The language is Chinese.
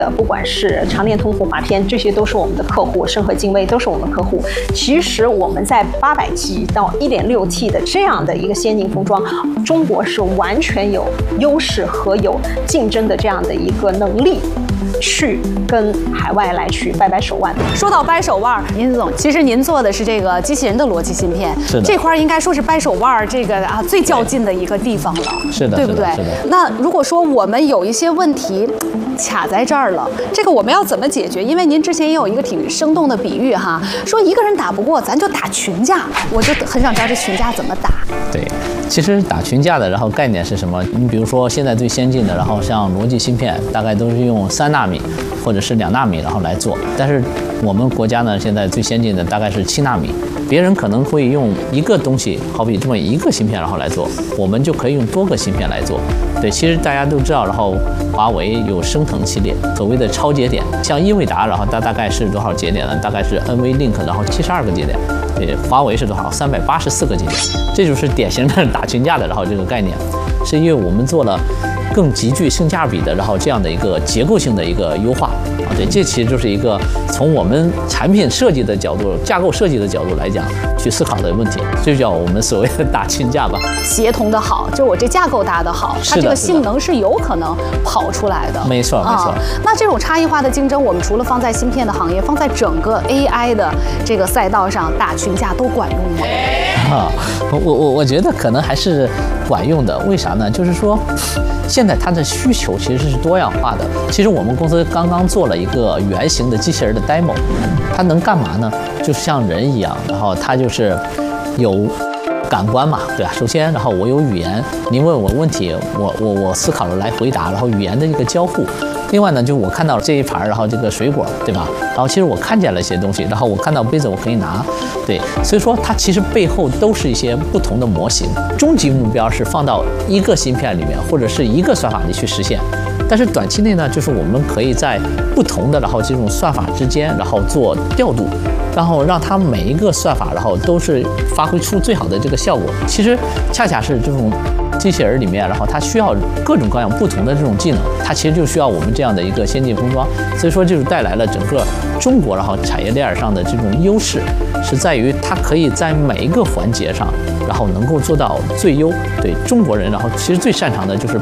不管是长电通、华天，这些都是我们的客户，深和精微都是我们的客户。其实我们在800G 到1.6T 的这样的一个先进封装，中国是完全有优势和有竞争的这样的一个能力，去跟海外来去掰手腕。 说到掰手腕，殷总，其实您做的是这个机器人的逻辑芯片， 是的， 这块应该说是掰手腕这个最较劲的一个地方了， 是的， 对不对？ 是的。 那如果说我们有一些问题卡在这儿了，这个我们要怎么解决？因为您之前也有一个挺生动的比喻哈，说一个人打不过，咱就打群架。我就很想知道这群架怎么打。 对，其实打群架的，然后概念是什么？你比如说现在最先进的，然后像逻辑芯片，大概都是用3纳米或者是2纳米然后来做，但是我们国家呢，现在最先进的大概是7纳米。别人可能会用一个东西，好比这么一个芯片然后来做，我们就可以用多个芯片来做。对，其实大家都知道，然后华为有升腾系列，所谓的超节点，像英伟达，然后它大概是多少节点呢？大概是 NVLink， 然后72个节点。对，华为是多少？384个节点，这就是典型的打群架的，然后这个概念，是因为我们做了更极具性价比的，然后这样的一个结构性的一个优化啊，对，这其实就是一个从我们产品设计的角度、架构设计的角度来讲去思考的问题，这就叫我们所谓的打群架吧。协同的好，就我这架构搭的好，它这个性能是有可能跑出来的。没错，没错。那这种差异化的竞争，我们除了放在芯片的行业，放在整个 AI 的这个赛道上，打群架都管用吗？我觉得可能还是管用的。为啥呢？就是说，现在它的需求其实是多样化的。其实我们公司刚刚做了一个原型的机器人的 demo， 它能干嘛呢？就像人一样，然后它就是有感官嘛，对吧？首先，然后我有语言，您问我问题，我思考着来回答，然后语言的一个交互。另外呢，就我看到这一盘，然后这个水果，对吧？然后其实我看见了一些东西，然后我看到杯子，我可以拿，对。所以说它其实背后都是一些不同的模型，终极目标是放到一个芯片里面，或者是一个算法里去实现。但是短期内呢，就是我们可以在不同的然后这种算法之间，然后做调度，然后让它每一个算法，然后都是发挥出最好的这个效果。其实恰恰是这种机器人里面，然后它需要各种各样不同的这种技能，它其实就需要我们这样的一个先进封装。所以说，就是带来了整个中国然后产业链上的这种优势，是在于它可以在每一个环节上，然后能够做到最优。对中国人，然后其实最擅长的就是